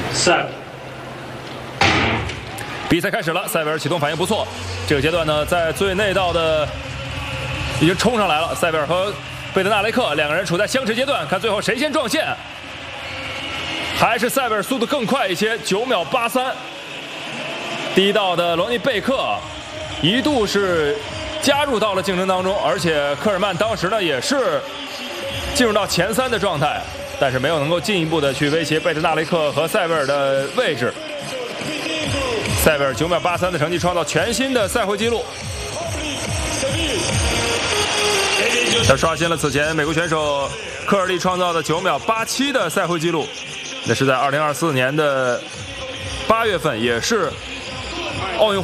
Set。 比赛开始了，塞维尔启动反应不错。这个阶段呢，在最内道的已经冲上来了。塞维尔和贝德纳雷克两个人处在相持阶段，看最后谁先撞线。还是塞维尔速度更快一些，9秒83。第一道的罗尼贝克一度是加入到了竞争当中，而且科尔曼当时呢也是进入到前3的状态，但是没有能够进一步的去威胁贝德纳雷克和塞维尔的位置。塞维尔9秒83的成绩创造全新的赛会纪录，他刷新了此前美国选手科尔利创造的9秒87的赛会纪录，那是在2024年的8月份，也是奥运会。